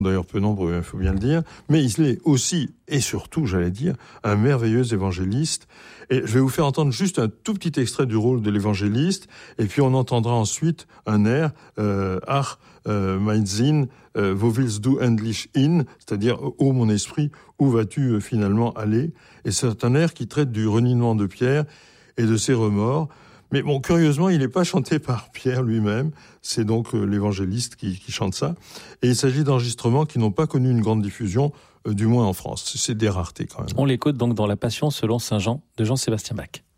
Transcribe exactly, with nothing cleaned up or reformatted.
D'ailleurs peu nombreux, il faut bien le dire, mais il est aussi, et surtout, j'allais dire, un merveilleux évangéliste. Et je vais vous faire entendre juste un tout petit extrait du rôle de l'évangéliste, et puis on entendra ensuite un air, euh, Ach, euh, mein Sinn, euh, wo willst du endlich hin, c'est-à-dire, ô mon esprit, où vas-tu euh, finalement aller? Et c'est un air qui traite du reniement de Pierre et de ses remords. Mais bon, curieusement, il n'est pas chanté par Pierre lui-même. C'est donc euh, l'évangéliste qui, qui chante ça. Et il s'agit d'enregistrements qui n'ont pas connu une grande diffusion, euh, du moins en France. C'est des raretés quand même. On l'écoute donc dans La Passion selon saint Jean de Jean-Sébastien Bach.